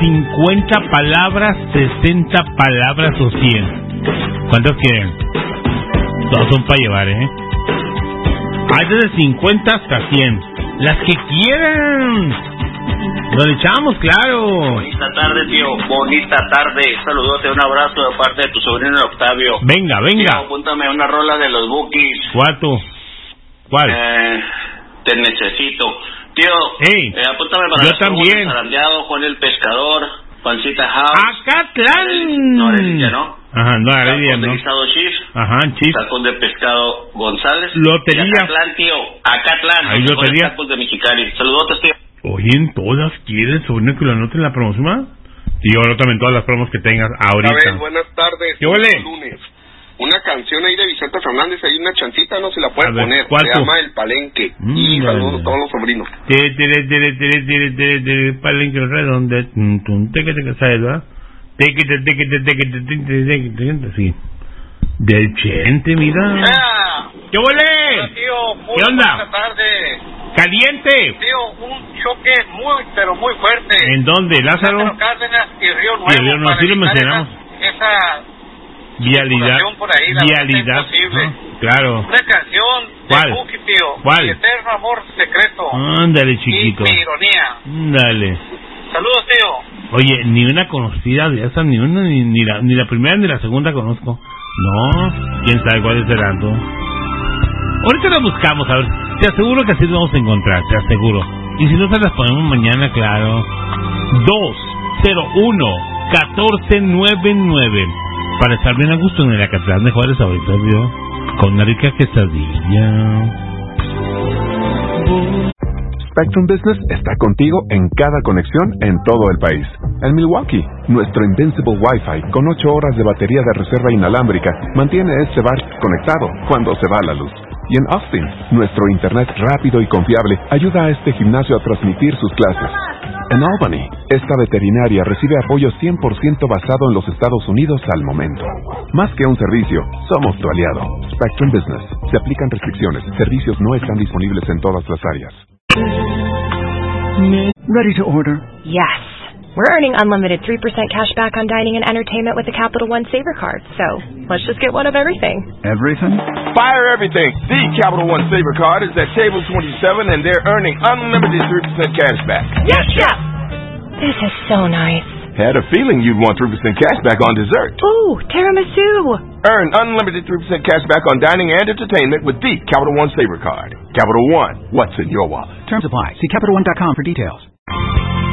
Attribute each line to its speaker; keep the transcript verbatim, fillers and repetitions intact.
Speaker 1: cincuenta palabras, sesenta palabras o cien. ¿Cuántos quieren? Todos son para llevar, ¿eh? Hay desde cincuenta hasta cien. Las que quieran. Lo echamos, claro.
Speaker 2: Bonita tarde, tío. Bonita tarde. Saludote, un abrazo de parte de tu sobrino Octavio.
Speaker 1: Venga, venga.
Speaker 2: Tío, apúntame una rola de los Bukis.
Speaker 1: ¿Cuál tú? ¿Cuál?
Speaker 2: Eh, te necesito. Tío,
Speaker 1: hey,
Speaker 2: eh, apúntame para
Speaker 1: yo también.
Speaker 2: Zarandeado, Juan el Pescador, Juancita House.
Speaker 1: Acatlán.
Speaker 2: No, Heredia, ¿no?
Speaker 1: Ajá, no, Heredia, no.
Speaker 2: De guisado Chief.
Speaker 1: Ajá, Chief.
Speaker 2: Tacos de pescado González.
Speaker 1: Lotería.
Speaker 2: Y Acatlán, tío. Acatlán.
Speaker 1: Ahí lotería.
Speaker 2: Tacos de Mexicali. Saludotes, tío.
Speaker 1: Oye, en todas quieres, sobrino, que lo anote en la promoción. Y yo anótame en todas las promos que tengas ahorita.
Speaker 3: A ver, buenas tardes.
Speaker 1: ¿Qué huele?
Speaker 3: Lunes. Una canción ahí de Vicente Fernández, hay una chancita, no se la puede
Speaker 1: ver,
Speaker 3: poner.
Speaker 1: ¿cuál
Speaker 3: Se
Speaker 1: tú?
Speaker 3: llama El Palenque.
Speaker 1: Mm,
Speaker 3: y
Speaker 1: vale.
Speaker 3: saludos a todos los sobrinos.
Speaker 1: Tere, tere, tere, tere, tere, tere, tere, Palenque redondo. Tum, tum, teque, teque, ¿sabes, verdad? Teque, teque, teque, teque, teque, teque, teque, teque, sí. Del Chente, mira.
Speaker 4: Ah,
Speaker 1: ¿Qué huele?
Speaker 4: hola, tío. Muy
Speaker 1: ¿Qué onda?
Speaker 4: buena tarde.
Speaker 1: Caliente.
Speaker 4: Tío, un choque muy, pero muy fuerte.
Speaker 1: ¿En dónde, Lázaro?
Speaker 4: Lázaro Cárdenas y Río Nuevo.
Speaker 1: Y Río Nuevo,
Speaker 4: para
Speaker 1: sí lo
Speaker 4: evitar
Speaker 1: mencionamos.
Speaker 4: Esa, esa
Speaker 1: Vialidad.
Speaker 4: circulación por ahí, la
Speaker 1: Vialidad.
Speaker 4: verdad es imposible.
Speaker 1: ¿No? Claro.
Speaker 4: Una canción
Speaker 1: ¿Cuál?
Speaker 4: de Buki, tío.
Speaker 1: ¿Cuál?
Speaker 4: Mi eterno amor secreto.
Speaker 1: Ándale, chiquito.
Speaker 4: Y mi ironía.
Speaker 1: Ándale.
Speaker 4: Saludos, tío.
Speaker 1: Oye, ni una conocida de esas, ni una, ni, ni, la, ni la primera ni la segunda conozco. No, quién sabe cuáles serán, tú. Ahorita las buscamos, a ver. Te aseguro que así las vamos a encontrar, te aseguro. Y si no, te las ponemos mañana, claro. dos cero uno catorce noventa y nueve. Para estar bien a gusto en el Acatlán de Juárez ahorita, ¿vio? Con una rica quesadilla.
Speaker 5: Spectrum Business está contigo en cada conexión en todo el país. En Milwaukee, nuestro Invincible Wi-Fi con ocho horas de batería de reserva inalámbrica mantiene este bar conectado cuando se va la luz. Y en Austin, nuestro internet rápido y confiable ayuda a este gimnasio a transmitir sus clases. En Albany, esta veterinaria recibe apoyo cien por ciento basado en los Estados Unidos al momento. Más que un servicio, somos tu aliado. Spectrum Business. Se aplican restricciones. Servicios no están disponibles en todas las áreas.
Speaker 6: Ready to order?
Speaker 7: Yes. We're earning unlimited three percent cash back on dining and entertainment with the Capital One Saver Card. So, let's just get one of everything.
Speaker 6: Everything?
Speaker 8: Fire everything. The Capital One Saver Card is at table twenty-seven and they're earning unlimited three percent cash back.
Speaker 7: Yes, Chef! This is so nice.
Speaker 8: Had a feeling you'd want three percent cash back on dessert.
Speaker 7: Ooh, tiramisu!
Speaker 8: Earn unlimited three percent cash back on dining and entertainment with the Capital One Saver Card. Capital One, what's in your wallet?
Speaker 6: Terms apply. See Capital One dot com for details.